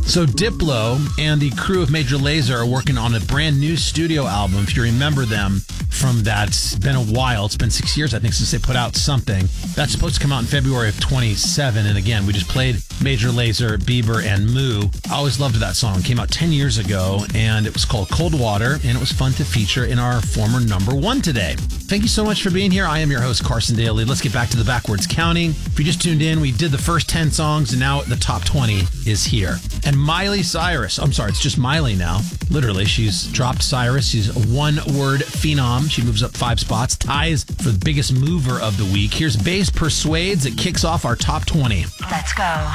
So Diplo and the crew of Major Lazer are working on a brand new studio album. If you remember them from that, it's been a while. It's been 6 years, I think, since they put out something. That's supposed to come out in February of 27. And again, we just played Major Lazer, Bieber, and Moo. I always loved that song. It came out 10 years ago, and it was called Cold Water, and it was fun to feature in our former number one today. Thank you so much for being here. I am your host, Carson Daly. Let's get back to the backwards counting. If you just tuned in, we did the first 10 songs, and now the top 20 is here. And Miley Cyrus, I'm sorry, it's just Miley now. Literally, she's dropped Cyrus. She's a one-word phenom. She moves up 5 spots, ties for the biggest mover of the week. Here's Bass Persuades. It kicks off our top 20. Let's go.